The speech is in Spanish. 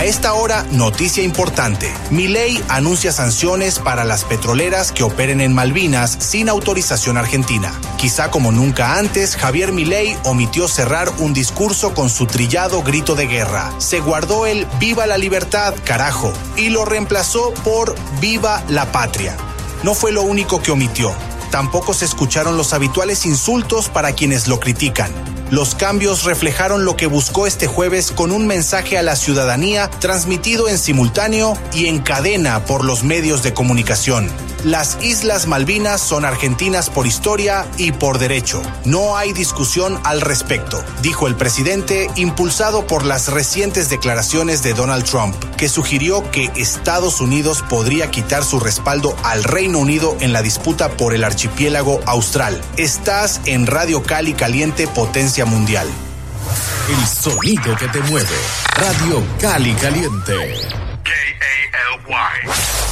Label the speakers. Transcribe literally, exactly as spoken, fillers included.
Speaker 1: esta hora, noticia importante. Milei anuncia sanciones para las petroleras que operen en Malvinas sin autorización argentina. Quizá como nunca antes, Javier Milei omitió cerrar un discurso con su trillado grito de guerra. Se guardó el "Viva la libertad, carajo", y lo reemplazó por "Viva la patria". No fue lo único que omitió. Tampoco se escucharon los habituales insultos para quienes lo critican. Los cambios reflejaron lo que buscó este jueves con un mensaje a la ciudadanía transmitido en simultáneo y en cadena por los medios de comunicación. Las Islas Malvinas son argentinas por historia y por derecho. No hay discusión al respecto, dijo el presidente, impulsado por las recientes declaraciones de Donald Trump, que sugirió que Estados Unidos podría quitar su respaldo al Reino Unido en la disputa por el archipiélago austral. Estás en Radio Cali Caliente, potencia mundial.
Speaker 2: El sonido que te mueve. Radio Cali Caliente.